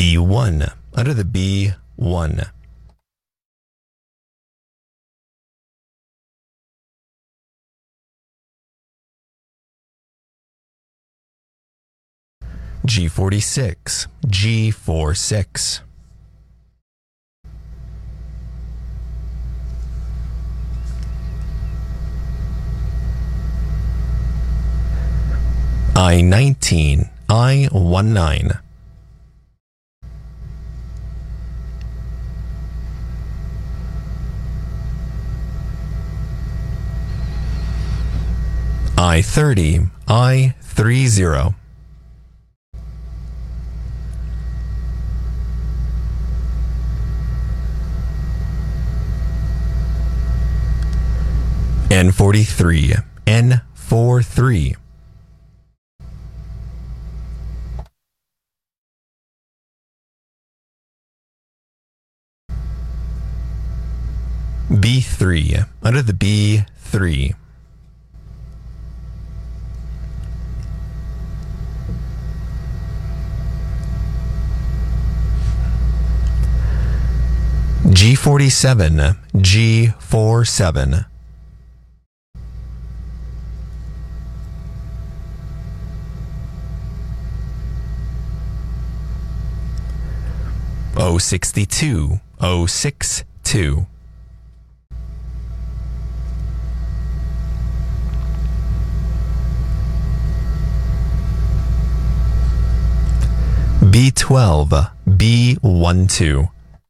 B1. Under the B1. G46. G46. I-19. I-19. I-30. I-30. N43. N43. B3. Under the B3. G47. G47. O62. O62. B12. B12.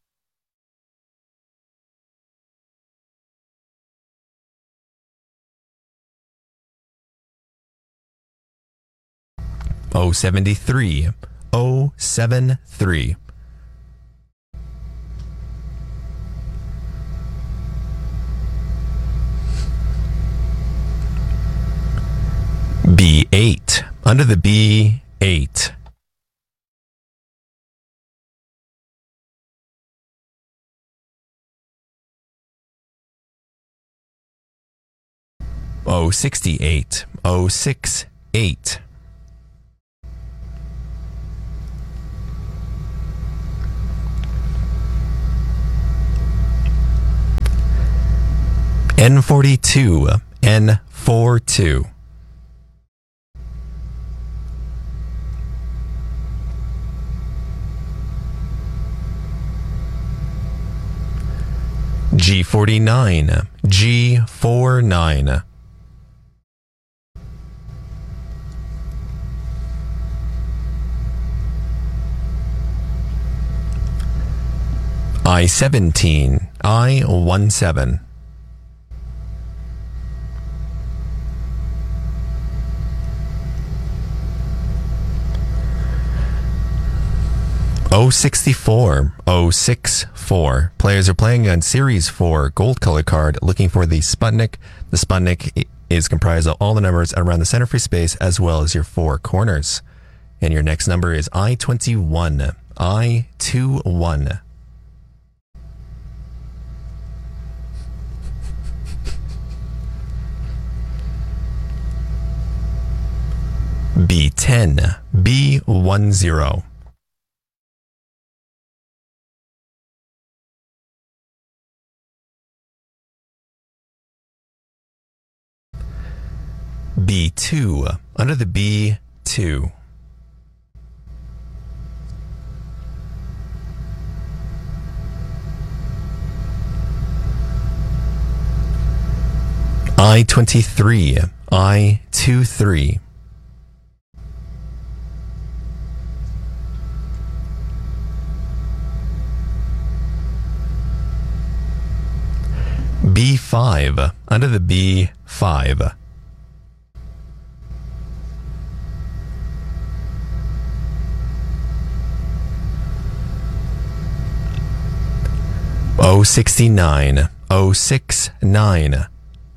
O73. O73. B8. Under the B8. O68. O68. N42. N42. G49. G49. I-17. I-17. O64. O64. Players are playing on Series 4 gold color card looking for the Sputnik. The Sputnik is comprised of all the numbers around the center free space as well as your four corners. And your next number is I-21. I-21. B10. B10. B2. Under the B2. I-23. I-23. B5. Under the B5. O69. O69.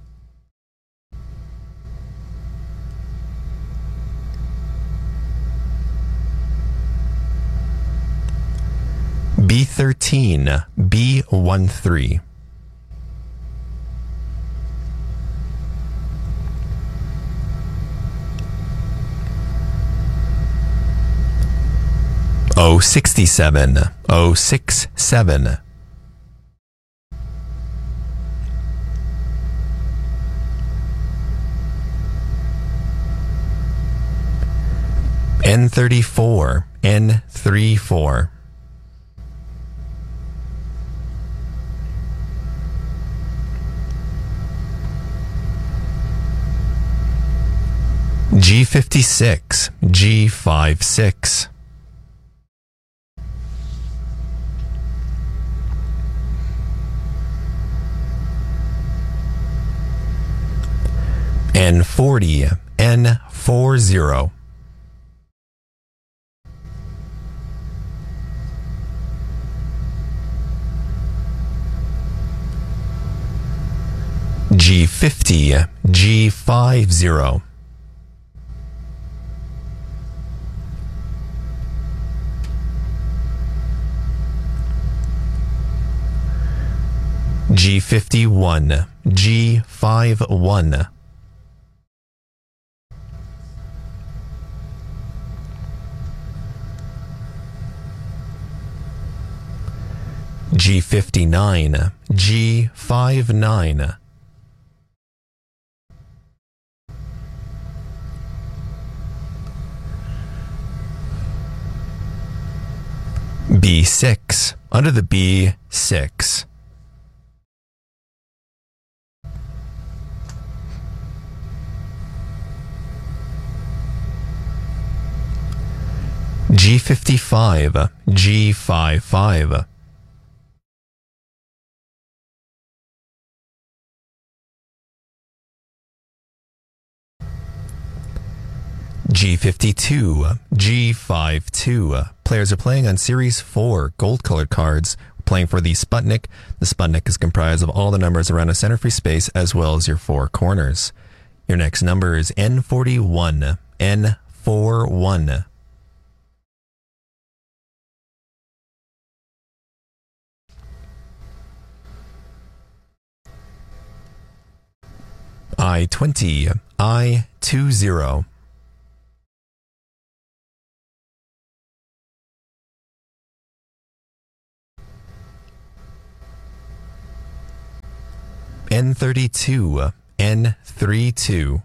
B13. B13. 067, 067. N34, N34. G56, G56. N40, N40. G50, G50. G51, G51. G59, G59. B6, under the B6. G55, G55. G52, G52. Players are playing on Series 4 gold-colored cards. We're playing for the Sputnik. The Sputnik is comprised of all the numbers around a center-free space as well as your four corners. Your next number is N41, N41. I20, I20. N32, N32.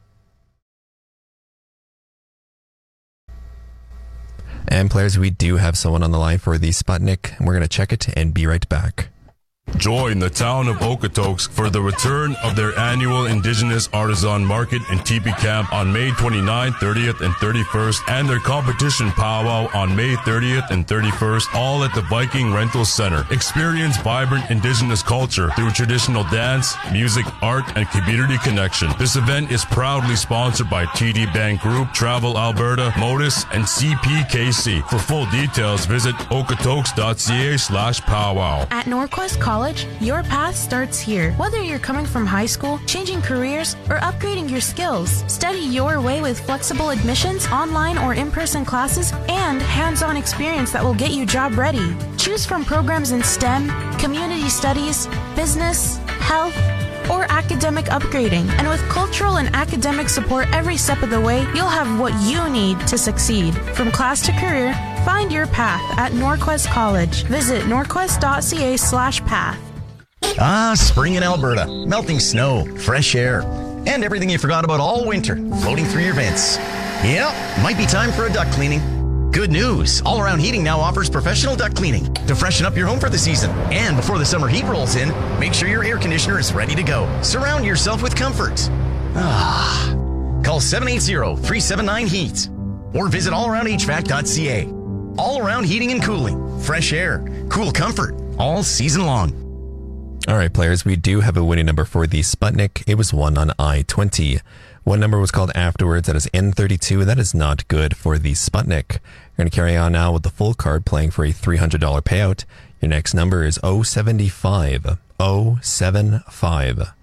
And players, we do have someone on the line for the Sputnik, and we're going to check it and be right back. Join the town of Okotoks for the return of their annual Indigenous Artisan Market and Teepee Camp on May 29th, 30th, and 31st, and their competition powwow on May 30th and 31st, all at the Viking Rental Center. Experience vibrant Indigenous culture through traditional dance, music, art, and community connection. This event is proudly sponsored by TD Bank Group, Travel Alberta, Modus, and CPKC. For full details, visit okotoks.ca/powwow. At Norquest College, your path starts here. Whether you're coming from high school, changing careers, or upgrading your skills, study your way with flexible admissions, online or in-person classes, and hands-on experience that will get you job ready. Choose from programs in STEM, community studies, business, health, or academic upgrading. And with cultural and academic support every step of the way, you'll have what you need to succeed. From class to career, find your path at Norquest College. Visit norquest.ca/path. Spring in Alberta. Melting snow, fresh air, and everything you forgot about all winter floating through your vents. Yep, might be time for a duct cleaning. Good news, All Around Heating now offers professional duct cleaning to freshen up your home for the season. And before the summer heat rolls in, make sure your air conditioner is ready to go. Surround yourself with comfort. Call 780-379-HEAT or visit allaroundhvac.ca. All Around Heating and Cooling. Fresh air, cool comfort, all season long. All right, players, we do have a winning number for the Sputnik. It was won on I-20. One number was called afterwards. That is N32, and that is not good for the Sputnik. We're going to carry on now with the full card playing for a $300 payout. Your next number is 075, 075.